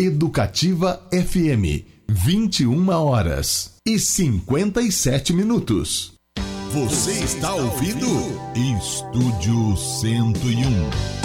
Educativa FM, 21h57. Você está ouvindo Estúdio 101.